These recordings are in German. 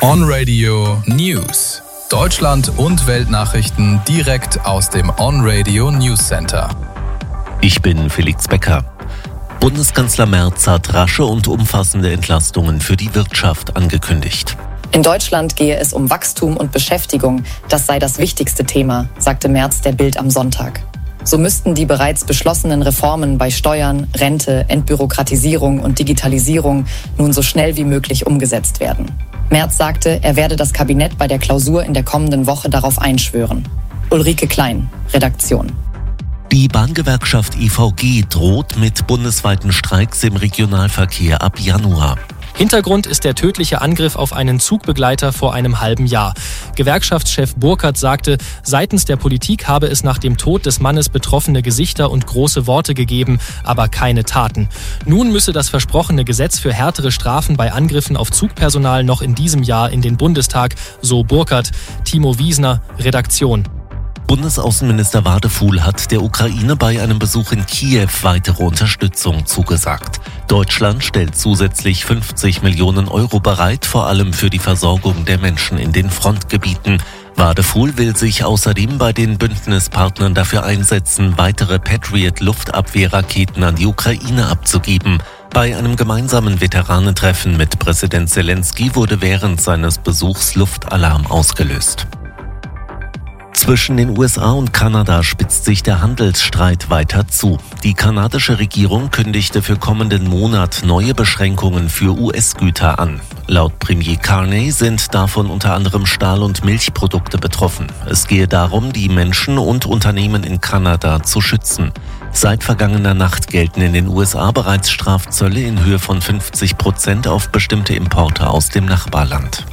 On-Radio News. Deutschland und Weltnachrichten direkt aus dem On-Radio News Center. Ich bin Felix Becker. Bundeskanzler Merz hat rasche und umfassende Entlastungen für die Wirtschaft angekündigt. In Deutschland gehe es um Wachstum und Beschäftigung. Das sei das wichtigste Thema, sagte Merz der Bild am Sonntag. So müssten die bereits beschlossenen Reformen bei Steuern, Rente, Entbürokratisierung und Digitalisierung nun so schnell wie möglich umgesetzt werden. Merz sagte, er werde das Kabinett bei der Klausur in der kommenden Woche darauf einschwören. Ulrike Klein, Redaktion. Die Bahngewerkschaft IVG droht mit bundesweiten Streiks im Regionalverkehr ab Januar. Hintergrund ist der tödliche Angriff auf einen Zugbegleiter vor einem halben Jahr. Gewerkschaftschef Burkert sagte, seitens der Politik habe es nach dem Tod des Mannes betroffene Gesichter und große Worte gegeben, aber keine Taten. Nun müsse das versprochene Gesetz für härtere Strafen bei Angriffen auf Zugpersonal noch in diesem Jahr in den Bundestag, so Burkert. Timo Wiesner, Redaktion. Bundesaußenminister Wadefuhl hat der Ukraine bei einem Besuch in Kiew weitere Unterstützung zugesagt. Deutschland stellt zusätzlich 50 Millionen Euro bereit, vor allem für die Versorgung der Menschen in den Frontgebieten. Wadefuhl will sich außerdem bei den Bündnispartnern dafür einsetzen, weitere Patriot-Luftabwehrraketen an die Ukraine abzugeben. Bei einem gemeinsamen Veteranentreffen mit Präsident Zelensky wurde während seines Besuchs Luftalarm ausgelöst. Zwischen den USA und Kanada spitzt sich der Handelsstreit weiter zu. Die kanadische Regierung kündigte für kommenden Monat neue Beschränkungen für US-Güter an. Laut Premier Carney sind davon unter anderem Stahl- und Milchprodukte betroffen. Es gehe darum, die Menschen und Unternehmen in Kanada zu schützen. Seit vergangener Nacht gelten in den USA bereits Strafzölle in Höhe von 50% auf bestimmte Importe aus dem Nachbarland.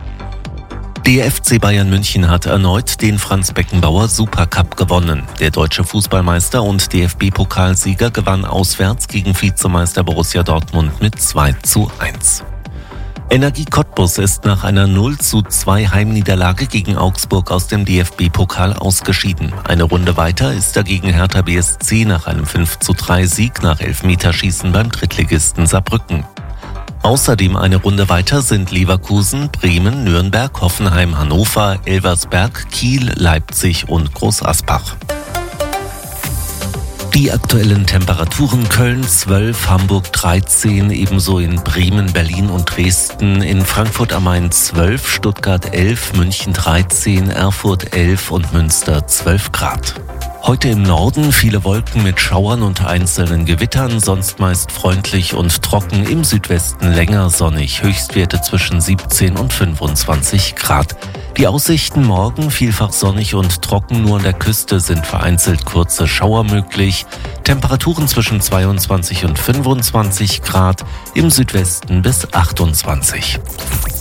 Der FC Bayern München hat erneut den Franz-Beckenbauer Supercup gewonnen. Der deutsche Fußballmeister und DFB-Pokalsieger gewann auswärts gegen Vizemeister Borussia Dortmund mit 2:1. Energie Cottbus ist nach einer 0:2 Heimniederlage gegen Augsburg aus dem DFB-Pokal ausgeschieden. Eine Runde weiter ist dagegen Hertha BSC nach einem 5:3 Sieg nach Elfmeterschießen beim Drittligisten Saarbrücken. Außerdem eine Runde weiter sind Leverkusen, Bremen, Nürnberg, Hoffenheim, Hannover, Elversberg, Kiel, Leipzig und Groß Asbach. Die aktuellen Temperaturen: Köln 12, Hamburg 13, ebenso in Bremen, Berlin und Dresden, in Frankfurt am Main 12, Stuttgart 11, München 13, Erfurt 11 und Münster 12 Grad. Heute im Norden viele Wolken mit Schauern und einzelnen Gewittern, sonst meist freundlich und trocken, im Südwesten länger sonnig, Höchstwerte zwischen 17 und 25 Grad. Die Aussichten: morgen vielfach sonnig und trocken, nur an der Küste sind vereinzelt kurze Schauer möglich. Temperaturen zwischen 22 und 25 Grad, im Südwesten bis 28.